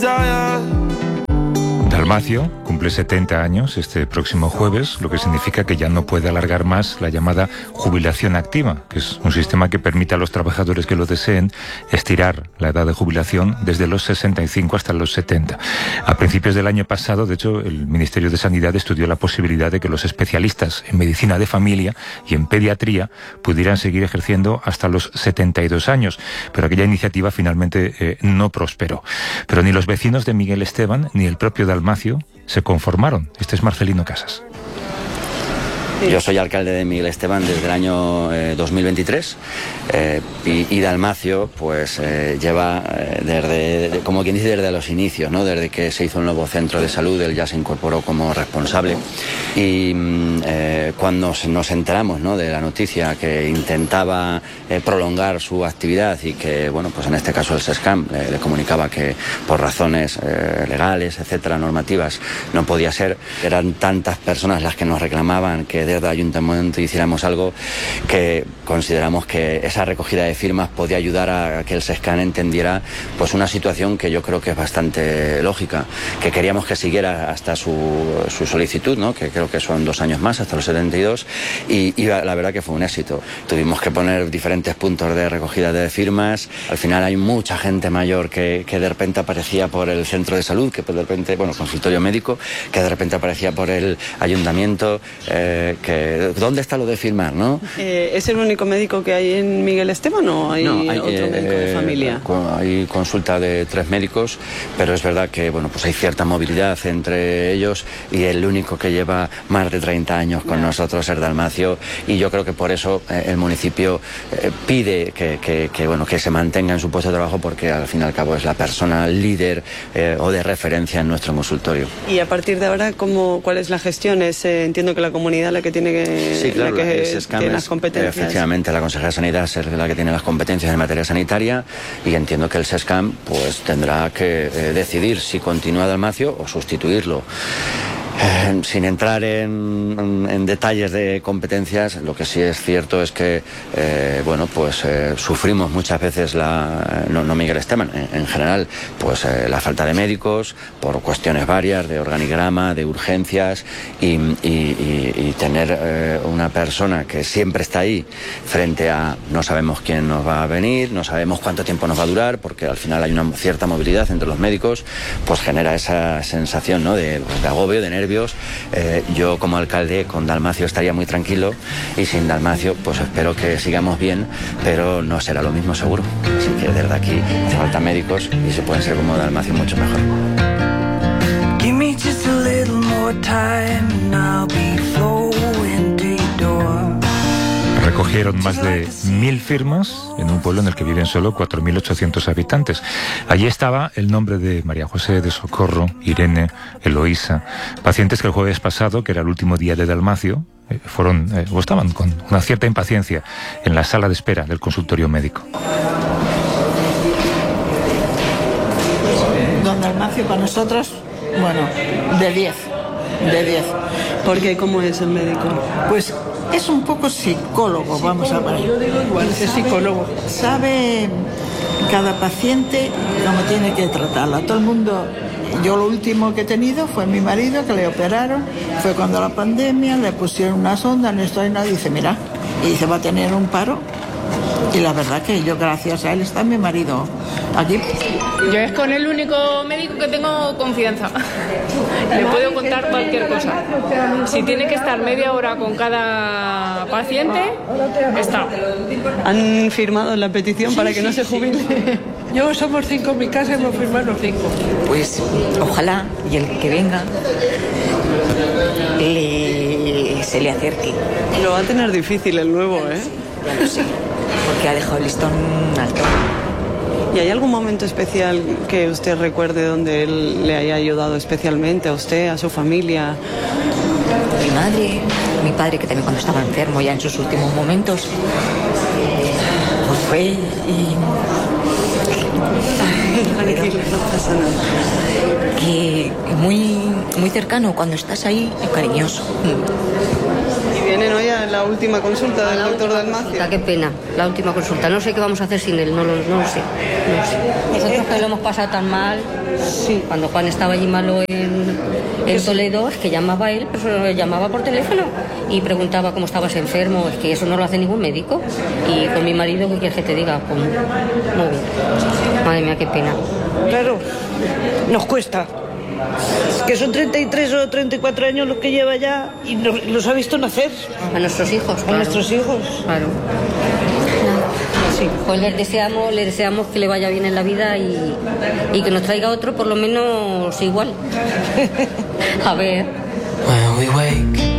Dalmacio cumple 70 años este próximo jueves, lo que significa que ya no puede alargar más la llamada jubilación activa, que es un sistema que permite a los trabajadores que lo deseen estirar la edad de jubilación desde los 65 hasta los 70. A principios del año pasado, de hecho, el Ministerio de Sanidad estudió la posibilidad de que los especialistas en medicina de familia y en pediatría pudieran seguir ejerciendo hasta los 72 años, pero aquella iniciativa finalmente no prosperó. Pero ni los vecinos de Miguel Esteban ni el propio Dalmacio se conformaron. Este es Marcelino Casas. Yo soy alcalde de Miguel Esteban desde el año 2023 y Dalmacio pues lleva desde, como quien dice, desde los inicios, ¿no? Desde que se hizo el nuevo centro de salud, él ya se incorporó como responsable y cuando nos enteramos, ¿no?, de la noticia que intentaba prolongar su actividad y que, bueno, pues en este caso el SESCAM le comunicaba que por razones legales, etcétera, normativas, no podía ser, eran tantas personas las que nos reclamaban que desde el ayuntamiento hiciéramos algo, que consideramos que esa recogida de firmas podía ayudar a que el SESCAM entendiera pues una situación que yo creo que es bastante lógica, que queríamos que siguiera hasta su solicitud, ¿no?, que creo que son 2 años más, hasta los 72, y la verdad que fue un éxito. Tuvimos que poner diferentes puntos de recogida de firmas. Al final hay mucha gente mayor que de repente aparecía por el centro de salud, que de repente, bueno, consultorio médico, que de repente aparecía por el ayuntamiento, que ¿dónde está lo de firmar, no? ¿Es el único médico que hay en Miguel Esteban o hay otro médico de familia? Hay consulta de 3 médicos, pero es verdad que, bueno, pues hay cierta movilidad entre ellos y el único que lleva más de 30 años con nosotros es Dalmacio, y yo creo que por eso el municipio pide que se mantenga en su puesto de trabajo, porque al fin y al cabo es la persona líder o de referencia en nuestro consultorio. Y a partir de ahora, ¿cuál es la gestión? Entiendo que la comunidad la que tiene que, sí, claro, la que tiene las competencias. Efectivamente, la consejera de Sanidad es la que tiene las competencias en materia sanitaria, y entiendo que el SESCAM pues tendrá que decidir si continúa Dalmacio o sustituirlo. Sin entrar en detalles de competencias, lo que sí es cierto es que sufrimos muchas veces no Miguel Esteban, en general, pues la falta de médicos por cuestiones varias de organigrama, de urgencias, y tener una persona que siempre está ahí frente a no sabemos quién nos va a venir, no sabemos cuánto tiempo nos va a durar, porque al final hay una cierta movilidad entre los médicos, pues genera esa sensación, ¿no?, de agobio, de nervios. Yo como alcalde con Dalmacio estaría muy tranquilo, y sin Dalmacio pues espero que sigamos bien, pero no será lo mismo seguro. Así que desde aquí hace falta médicos, y si pueden ser como Dalmacio mucho mejor. Give me just a little more time and I'll be flowing to your door. Recogieron más de 1.000 firmas en un pueblo en el que viven solo 4.800 habitantes. Allí estaba el nombre de María José, de Socorro, Irene, Eloísa, pacientes que el jueves pasado, que era el último día de Dalmacio, estaban con una cierta impaciencia en la sala de espera del consultorio médico. Don Dalmacio para nosotros, bueno, de 10. ¿Por qué? ¿Cómo es el médico? Pues es un poco psicólogo, vamos a ver. Yo digo igual, es psicólogo. Sabe cada paciente cómo tiene que tratarla. Todo el mundo. Yo lo último que he tenido fue mi marido, que le operaron. Fue cuando la pandemia, le pusieron una sonda, dice, mira, y se va a tener un paro. Y la verdad que yo, gracias a él, está mi marido aquí. Yo es con el único médico que tengo confianza. Le puedo contar cualquier cosa. Si tiene que estar media hora con cada paciente, está. ¿Han firmado la petición para que no se jubile? Yo somos 5 en mi casa y hemos firmado los 5. Pues ojalá, y el que venga se le acerque. Lo va a tener difícil el nuevo, ¿eh? Ya lo sé, porque ha dejado el listón alto. ¿Y hay algún momento especial que usted recuerde donde él le haya ayudado especialmente a usted, a su familia? Mi madre, mi padre, que también cuando estaba enfermo, ya en sus últimos momentos, pues fue y... Tranquilo, no pasa nada. Que muy, muy cercano, cuando estás ahí, es cariñoso. ¿Y Vienen hoy a la última consulta del doctor Dalmacio. Qué pena, la última consulta. No sé qué vamos a hacer sin él, no lo sé. Nosotros que lo hemos pasado tan mal, sí. Cuando Juan estaba allí malo en Toledo, es que llamaba a él, pero llamaba por teléfono y preguntaba cómo estabas enfermo. Es que eso no lo hace ningún médico. Y con mi marido, ¿qué quieres que te diga? Pues muy bien. Madre mía, qué pena. Claro, nos cuesta. Es que son 33 o 34 años los que lleva ya y los ha visto nacer. A nuestros hijos, claro. A nuestros hijos. Claro. Sí. Pues le deseamos que le vaya bien en la vida y que nos traiga otro por lo menos igual. A ver. When we wake